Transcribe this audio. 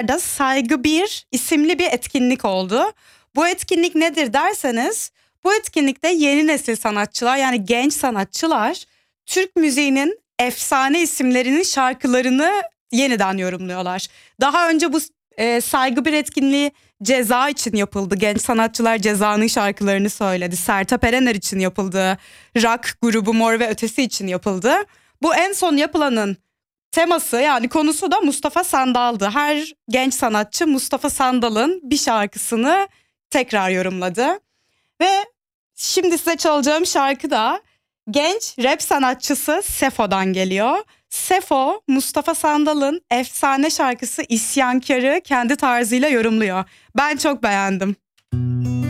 da Saygı Bir isimli bir etkinlik oldu. Bu etkinlik nedir derseniz, bu etkinlikte yeni nesil sanatçılar, yani genç sanatçılar Türk müziğinin efsane isimlerinin şarkılarını yeniden yorumluyorlar. Daha önce bu Saygı Bir etkinliği Ceza için yapıldı. Genç sanatçılar Ceza'nın şarkılarını söyledi. Sertab Erener için yapıldı. Rock grubu Mor ve Ötesi için yapıldı. Bu en son yapılanın teması, yani konusu da Mustafa Sandal'dı. Her genç sanatçı Mustafa Sandal'ın bir şarkısını tekrar yorumladı. Ve şimdi size çalacağım şarkı da genç rap sanatçısı Sefo'dan geliyor. Sefo, Mustafa Sandal'ın efsane şarkısı İsyankar'ı kendi tarzıyla yorumluyor. Ben çok beğendim.